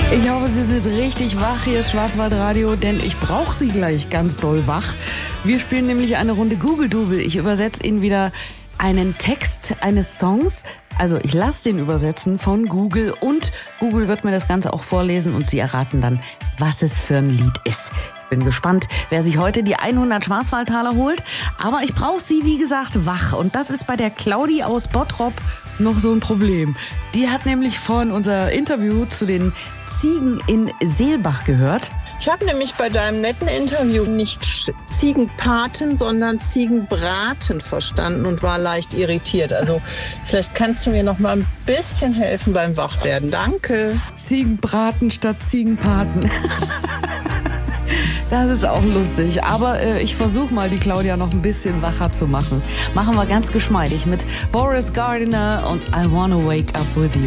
Ich hoffe, Sie sind richtig wach. Hier ist Schwarzwaldradio, denn ich brauche Sie gleich ganz doll wach. Wir spielen nämlich eine Runde Google-Double. Ich übersetze Ihnen wieder einen Text eines Songs. Also ich lasse den übersetzen von Google und Google wird mir das Ganze auch vorlesen und Sie erraten dann, was es für ein Lied ist. Ich bin gespannt, wer sich heute die 100 Schwarzwaldtaler holt. Aber ich brauche Sie, wie gesagt, wach. Und das ist bei der Claudi aus Bottrop noch so ein Problem. Die hat nämlich vorhin unser Interview zu den Ziegen in Seelbach gehört. Ich habe nämlich bei deinem netten Interview nicht Ziegenpaten, sondern Ziegenbraten verstanden und war leicht irritiert. Also vielleicht kannst du mir noch mal ein bisschen helfen beim Wachwerden. Danke. Ziegenbraten statt Ziegenpaten. Das ist auch lustig, aber ich versuche mal, die Claudia noch ein bisschen wacher zu machen. Machen wir ganz geschmeidig mit Boris Gardiner und I Wanna Wake Up With You.